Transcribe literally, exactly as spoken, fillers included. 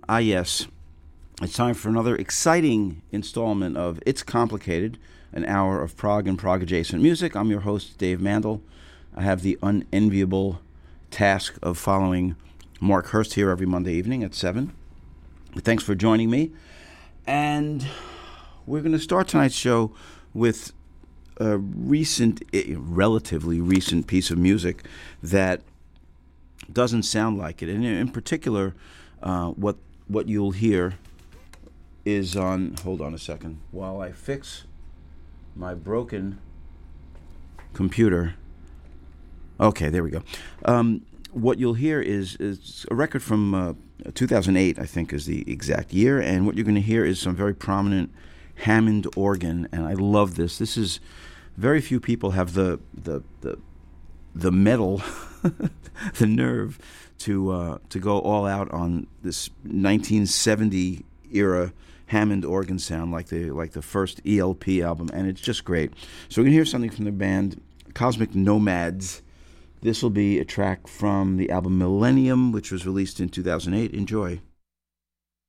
Ah, yes. It's time for another exciting installment of It's Complicated, an hour of prog and prog-adjacent music. I'm your host, Dave Mandel. I have the unenviable task of following Mark Hurst here every Monday evening at seven. Thanks for joining me. And we're going to start tonight's show with a recent, relatively recent piece of music that doesn't sound like it. And in particular, uh, what what you'll hear is on, hold on a second, while I fix my broken computer. Okay, there we go. Um, what you'll hear is, is a record from uh, two thousand eight, I think is the exact year, and what you're going to hear is some very prominent Hammond organ, and I love this. This is, very few people have the the the, the metal, the nerve to uh, to go all out on this nineteen seventy era Hammond organ sound like the like the first E L P album, and it's just great. So we're going to hear something from the band Cosmic Nomads. This will be a track from the album Millennium, which was released in two thousand eight. Enjoy.